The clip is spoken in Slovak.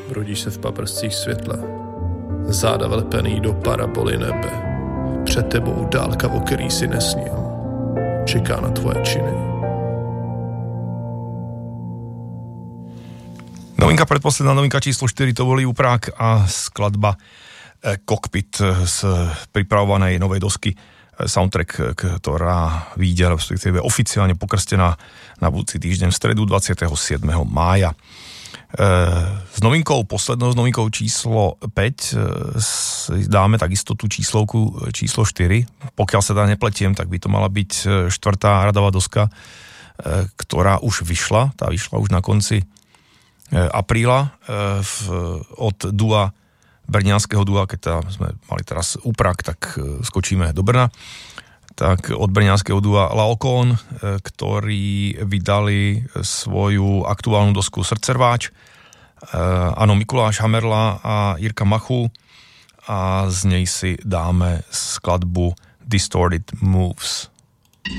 Rodíš se v paprscích světla, záda vlepený do paraboly nebe. Před tebou dálka, o který si nesnil, čeká na tvoje činy. Novinka, predposledná novinka číslo 4, to bol Uprák a skladba Cockpit z pripravovanej novej dosky soundtrack, ktorá vyjde, respektíve oficiálne pokrstená na budúci týždeň v stredu 27. mája. S novinkou, poslednou s novinkou číslo 5 dáme takisto tú číslovku číslo 4. Pokiaľ sa teda nepletiem, tak by to mala byť štvrtá radová doska, ktorá už vyšla. Tá vyšla už na konci apríla od dua, brňanského dua, keď teda sme mali teraz Uprák, tak skočíme do Brna. Tak od brňanského dua Laokon, ktorí vydali svoju aktuálnu dosku Srdcerváč. Áno, Mikuláš Hamerla a Jirka Machu a z nej si dáme skladbu Distorted Moves.